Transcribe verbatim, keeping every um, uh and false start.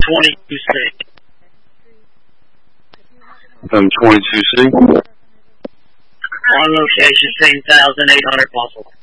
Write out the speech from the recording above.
twenty-two C. F M twenty-two C. On location, same one thousand eight hundred possible.